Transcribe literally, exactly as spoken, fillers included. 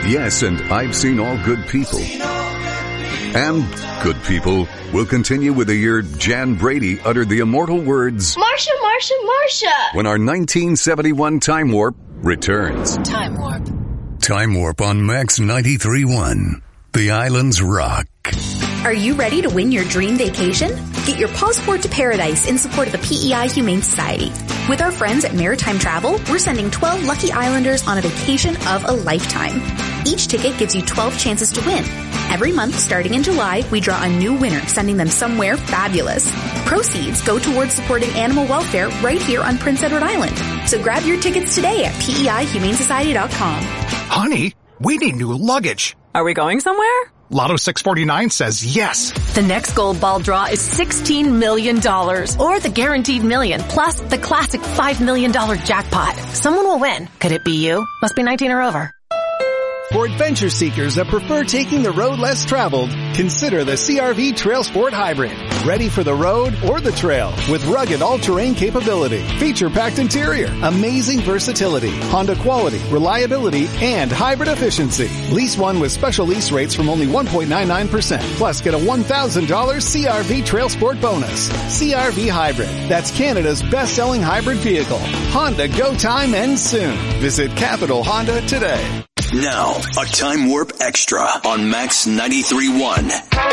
Yes, and I've seen all good people. And good people will continue with the year Jan Brady uttered the immortal words, Marsha, Marsha, Marsha, when our nineteen seventy-one Time Warp returns. Time Warp. Time Warp on Max ninety-three point one. The Islands Rock. Are you ready to win your dream vacation? Get your passport to paradise in support of the P E I Humane Society. With our friends at Maritime Travel, we're sending twelve lucky islanders on a vacation of a lifetime. Each ticket gives you twelve chances to win. Every month, starting in July, we draw a new winner, sending them somewhere fabulous. Proceeds go towards supporting animal welfare right here on Prince Edward Island. So grab your tickets today at P E I humane society dot com. Honey, we need new luggage. Are we going somewhere? Lotto six forty-nine says yes. The next gold ball draw is sixteen million dollars, or the guaranteed million, plus the classic five million dollars jackpot. Someone will win. Could it be you? Must be nineteen or over. For adventure seekers that prefer taking the road less traveled, consider the C R V Trail Sport Hybrid. Ready for the road or the trail with rugged all-terrain capability, feature-packed interior, amazing versatility, Honda quality, reliability, and hybrid efficiency. Lease one with special lease rates from only one point nine nine percent. Plus, get a one thousand dollars C R V Trail Sport bonus. C R V Hybrid. That's Canada's best-selling hybrid vehicle. Honda Go Time ends soon. Visit Capital Honda today. Now, a Time Warp Extra on Max ninety-three point one.